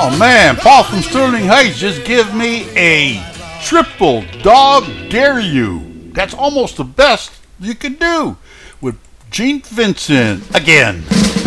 Oh man, Paul from Sterling Heights just give me a triple dog dare you. That's almost the best you could do with Gene Vincent again.